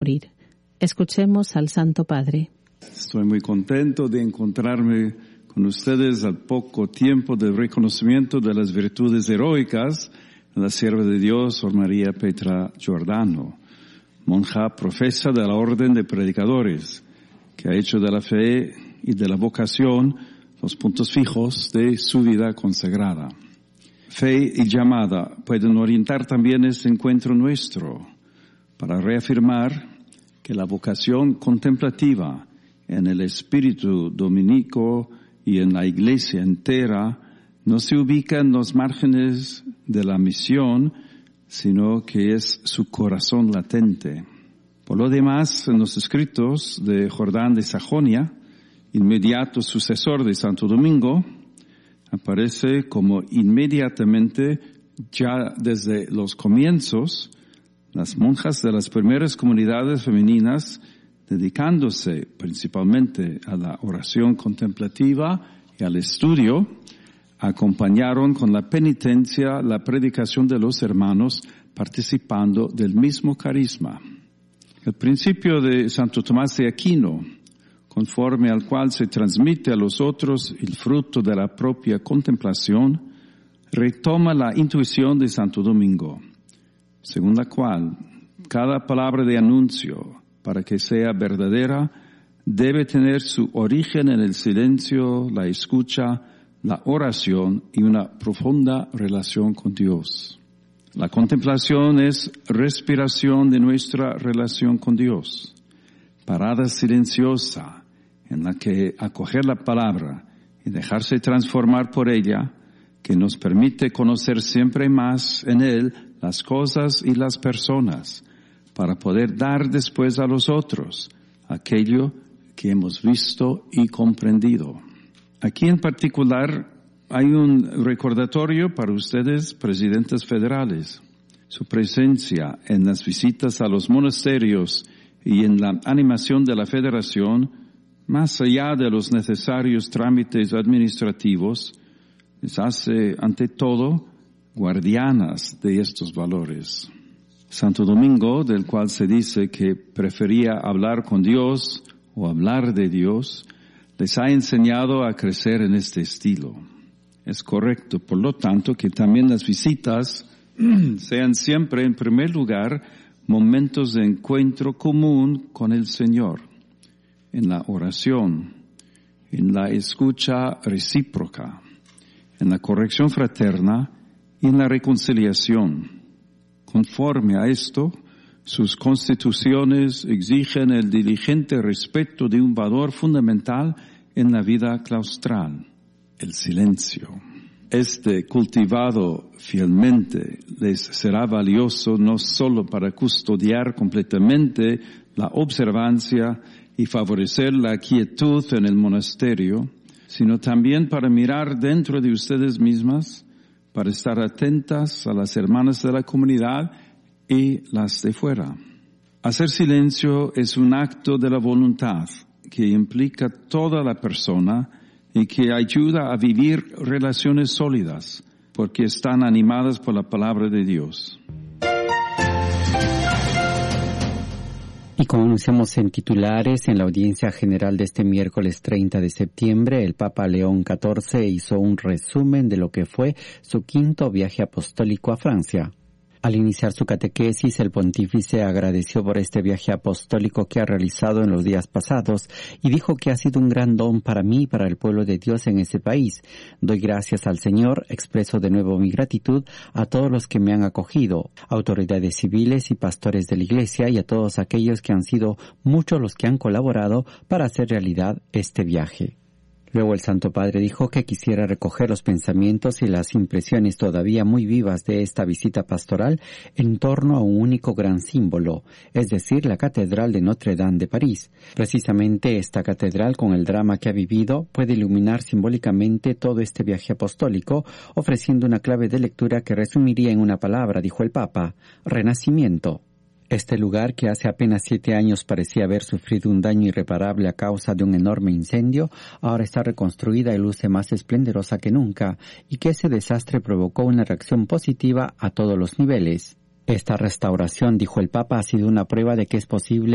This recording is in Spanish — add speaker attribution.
Speaker 1: descubrir. Escuchemos al Santo Padre.
Speaker 2: Estoy muy contento de encontrarme con ustedes al poco tiempo del reconocimiento de las virtudes heroicas de la sierva de Dios, Sor María Petra Giordano, monja profesa de la Orden de Predicadores, que ha hecho de la fe y de la vocación los puntos fijos de su vida consagrada. Fe y llamada pueden orientar también este encuentro nuestro para reafirmar que la vocación contemplativa en el espíritu dominico y en la Iglesia entera no se ubica en los márgenes de la misión, sino que es su corazón latente. Por lo demás, en los escritos de Jordán de Sajonia, inmediato sucesor de Santo Domingo, aparece como inmediatamente, ya desde los comienzos, las monjas de las primeras comunidades femeninas, dedicándose principalmente a la oración contemplativa y al estudio, acompañaron con la penitencia la predicación de los hermanos, participando del mismo carisma. El principio de Santo Tomás de Aquino, conforme al cual se transmite a los otros el fruto de la propia contemplación, retoma la intuición de Santo Domingo, según la cual cada palabra de anuncio, para que sea verdadera, debe tener su origen en el silencio, la escucha, la oración y una profunda relación con Dios. La contemplación es respiración de nuestra relación con Dios, parada silenciosa, en la que acoger la palabra y dejarse transformar por ella, que nos permite conocer siempre más en Él las cosas y las personas, para poder dar después a los otros aquello que hemos visto y comprendido. Aquí en particular hay un recordatorio para ustedes, presidentes federales. Su presencia en las visitas a los monasterios y en la animación de la federación, más allá de los necesarios trámites administrativos, les hace, ante todo, guardianas de estos valores. Santo Domingo, del cual se dice que prefería hablar con Dios o hablar de Dios, les ha enseñado a crecer en este estilo. Es correcto, por lo tanto, que también las visitas sean siempre, en primer lugar, momentos de encuentro común con el Señor, en la oración, en la escucha recíproca, en la corrección fraterna y en la reconciliación. Conforme a esto, sus constituciones exigen el diligente respeto de un valor fundamental en la vida claustral, el silencio. Este, cultivado fielmente, les será valioso no solo para custodiar completamente la observancia y favorecer la quietud en el monasterio, sino también para mirar dentro de ustedes mismas, para estar atentas a las hermanas de la comunidad y las de fuera. Hacer silencio es un acto de la voluntad que implica toda la persona y que ayuda a vivir relaciones sólidas, porque están animadas por la palabra de Dios.
Speaker 3: Y como anunciamos en titulares, en la audiencia general de este miércoles 30 de septiembre, el Papa León XIV hizo un resumen de lo que fue su quinto viaje apostólico a Francia. Al iniciar su catequesis, el pontífice agradeció por este viaje apostólico que ha realizado en los días pasados y dijo que ha sido un gran don para mí y para el pueblo de Dios en ese país. Doy gracias al Señor, expreso de nuevo mi gratitud a todos los que me han acogido, autoridades civiles y pastores de la Iglesia y a todos aquellos que han sido muchos los que han colaborado para hacer realidad este viaje. Luego el Santo Padre dijo que quisiera recoger los pensamientos y las impresiones todavía muy vivas de esta visita pastoral en torno a un único gran símbolo, es decir, la Catedral de Notre Dame de París. Precisamente esta catedral, con el drama que ha vivido, puede iluminar simbólicamente todo este viaje apostólico, ofreciendo una clave de lectura que resumiría en una palabra, dijo el Papa: renacimiento. Este lugar, que hace apenas 7 años parecía haber sufrido un daño irreparable a causa de un enorme incendio, ahora está reconstruida y luce más esplendorosa que nunca, y que ese desastre provocó una reacción positiva a todos los niveles. Esta restauración, dijo el Papa, ha sido una prueba de que es posible